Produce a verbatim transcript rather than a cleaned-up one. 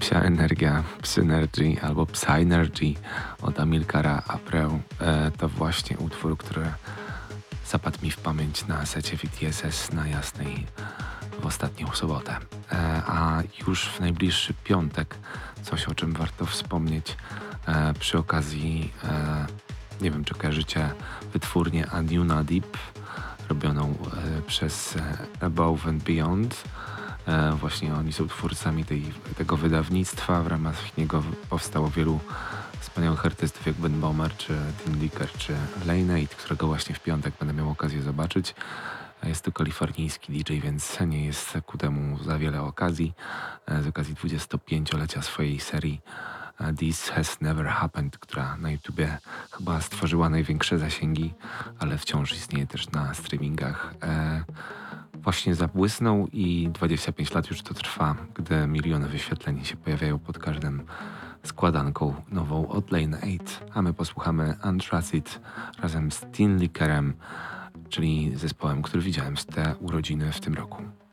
Psia Energia, Psynergy albo Psynergy od Amilcara Abreu. E, to właśnie utwór, który zapadł mi w pamięć na secie V T S S na Jasnej w ostatnią sobotę. E, a już w najbliższy piątek coś, o czym warto wspomnieć e, przy okazji, e, nie wiem, czy kojarzycie wytwórnię Anjuna Deep, robioną e, przez e, Above and Beyond. E, właśnie oni są twórcami tej, tego wydawnictwa. W ramach niego powstało wielu wspaniałych artystów jak Ben Bomer, czy Tim Licker, czy Lane, którego właśnie w piątek będę miał okazję zobaczyć. Jest to kalifornijski D J, więc nie jest ku temu za wiele okazji. E, z okazji dwudziestopięciolecia swojej serii e, This Has Never Happened, która na YouTubie chyba stworzyła największe zasięgi, ale wciąż istnieje też na streamingach. E, właśnie zabłysnął i dwadzieścia pięć lat już to trwa, gdy miliony wyświetleń się pojawiają pod każdym składanką nową od Lane osiem, a my posłuchamy Untrusted razem z Tim Lickerem, czyli zespołem, który widziałem z te urodziny w tym roku.